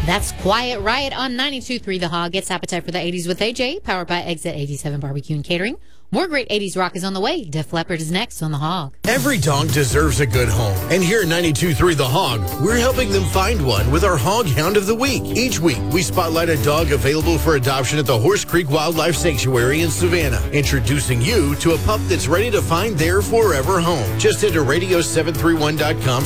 That's Quiet Riot on 92.3 The Hog. It's Appetite for the 80s with AJ, powered by Exit 87 Barbecue and Catering. More great 80s rock is on the way. Def Leppard is next on The Hog. Every dog deserves a good home. And here at 92.3 The Hog, we're helping them find one with our Hog Hound of the Week. Each week, we spotlight a dog available for adoption at the Horse Creek Wildlife Sanctuary in Savannah, introducing you to a pup that's ready to find their forever home. Just head to radio731.com